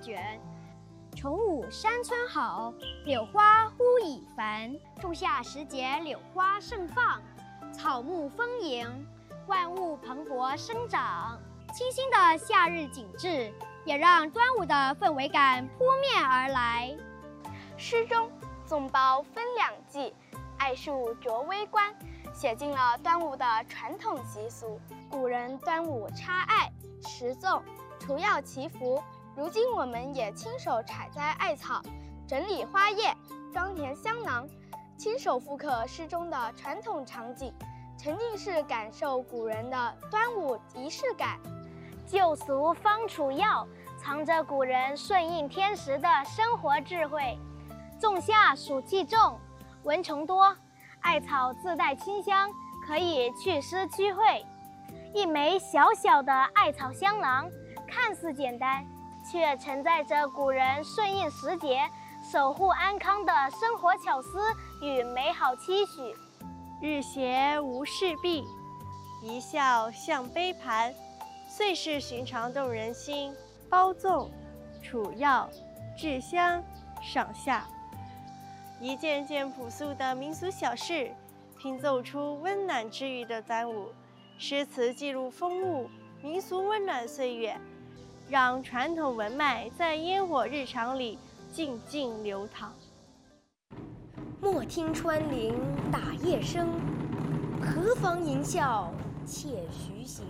卷。重舞山村好，柳花忽已繁。仲夏时节柳花盛放，草木丰盈，万物蓬勃生长。清新的夏日景致，也让端午的氛围感扑面而来。 诗中粽包分两季，艾树着微观，写尽了端午的传统习俗。古人端午插艾、持粽、除药祈福，如今我们也亲手采摘艾草，整理花叶，装填香囊，亲手复刻诗中的传统场景，沉浸式感受古人的端午仪式感。 旧俗方除药，藏着古人顺应天时的生活智慧。仲夏暑气重，蚊虫多，艾草自带清香，可以祛湿驱秽。一枚小小的艾草香囊，看似简单，却承载着古人顺应时节、守护安康的生活巧思与美好期许。 日斜无事毕，一笑向杯盘，最是寻常动人心。包粽、储药、制香、上下，一件件朴素的民俗小事，拼凑出温暖治愈的端午。诗词记录风物、民俗温暖岁月，让传统文脉在烟火日常里静静流淌。 莫听穿林打叶声，何妨吟啸且徐行。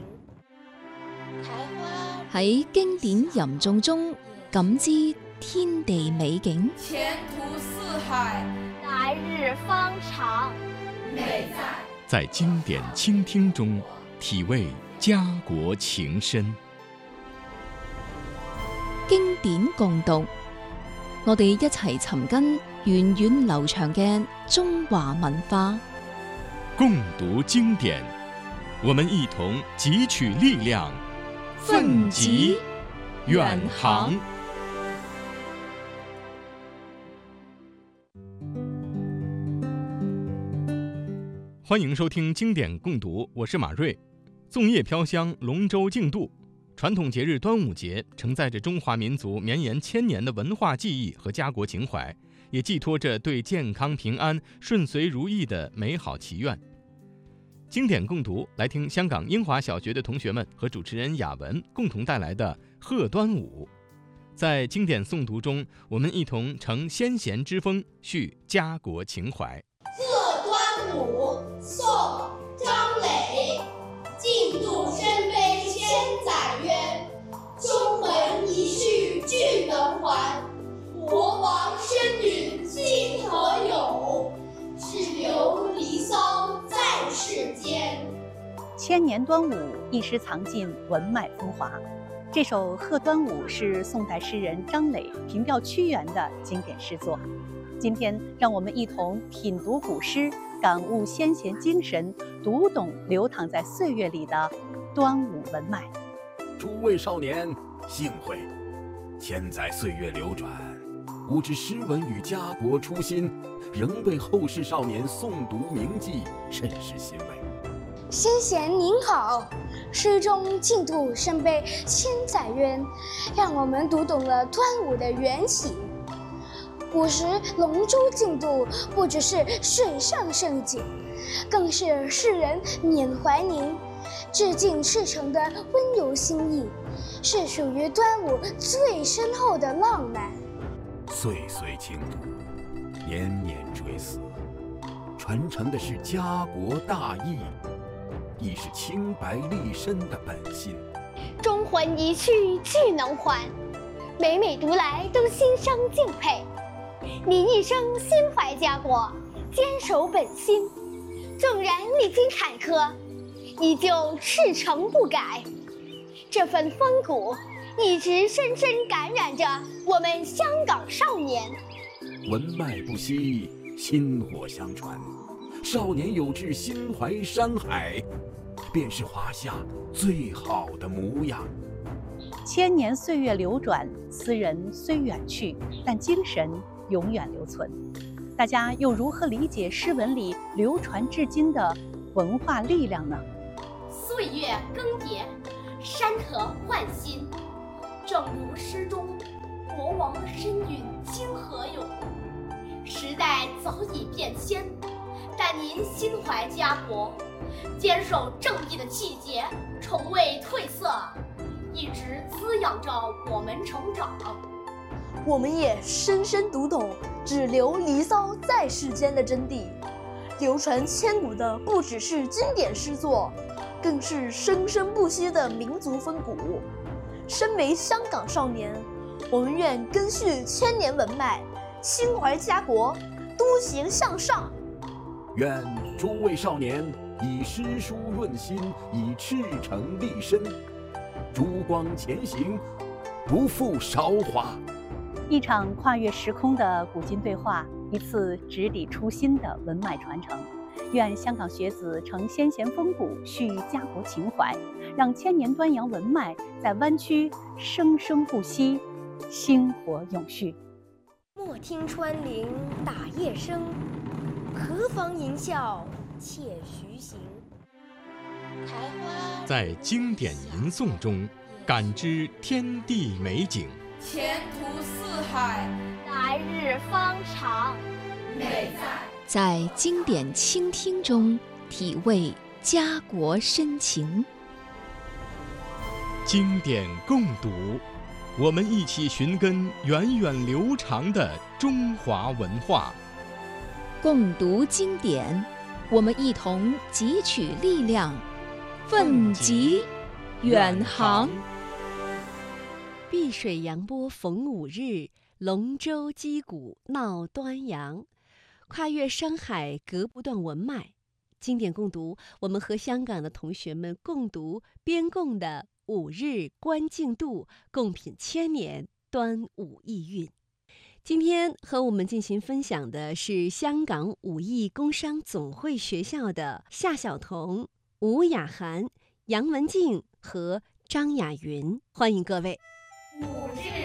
喺經典吟誦中感知天地美景， 前途似海， 来日方长。 美在经典倾聽中體味家國情深。 經典共讀，我哋一齊尋根源遠流長嘅中華文化。 共讀經典，我們一同汲取力量，奮楫遠航。歡迎收聽經典共讀，我是馬瑞。粽葉飄香，龍舟競渡，傳統節日端午節承載着中華民族綿延千年的文化記憶和家國情懷，也寄託着對健康平安、順遂如意的美好祈願。經典共讀，來聽香港英華小學的同學們和主持人雅文共同帶來的賀端午。在經典誦讀中，我們一同乘先賢之風，續家國情懷。 賀端午，宋·張磊。競渡深杯千載淵，中門一續俱能還。國王生允今何有？只留離騷在世間。 千年端午一诗藏尽文脉风华。这首《贺端午》是宋代诗人张磊凭吊屈原的经典诗作。今天，让我们一同品读古诗，感悟先贤精神，读懂流淌在岁月里的端午文脉。 诸位少年，幸会！千载岁月流转，吾之诗文与家国初心，仍被后世少年诵读铭记，甚是欣慰。 先贤您好，诗中竞渡深杯千载渊，让我们读懂了端午的缘起。古时龙舟竞渡不只是水上盛景，更是世人缅怀您、致敬赤诚的温柔心意，是属于端午最深厚的浪漫。 岁岁竞渡，年年追思，传承的是家国大义，亦是清白立身的本心。 忠魂一去俱能还，每每读来都心生敬佩。你一生心怀家国，坚守本心，纵然历经坎坷，依旧赤诚不改。这份风骨一直深深感染着我们香港少年。 文脉不息，薪火相传，少年有志心怀山海，便是华夏最好的模样。 千年岁月流转，斯人虽远去，但精神永远留存。大家又如何理解诗文里流传至今的文化力量呢？ 岁月更迭，山河换新，正如诗中王身陨今何有？时代早已变迁，但您心怀家国，坚守正义的气节从未褪色，一直滋养着我们成长。 我们也深深读懂只留离骚在世间的真谛，流传千古的不只是经典诗作，更是生生不息的民族风骨。身为香港少年，我们愿根续千年文脉，心怀家国，笃行向上。 愿诸位少年以诗书润心，以赤诚立身，烛光前行，不负韶华。 一场跨越时空的古今对话，一次直抵初心的文脉传承。愿香港学子承先贤风骨，续家国情怀，让千年端阳文脉在湾区生生不息，薪火永续。 莫听穿林打叶声，何妨吟啸且徐行。 在经典吟诵中，感知天地美景。 前途似海， 来日方长， 美在经典倾听中，体味家国深情。 经典共读，我们一起寻根源远流长的中华文化。 共读经典，我们一同汲取力量，奋楫远航。 碧水扬波逢五日，龙舟击鼓闹端阳。跨越山海，隔不断文脉。经典共读，我们和香港的同学们共读编贡的五日观境度，共品千年端午意蕴。今天和我们进行分享的是香港武艺工商总会学校的夏晓彤、吴雅涵、杨文静和张雅云，欢迎各位。 五日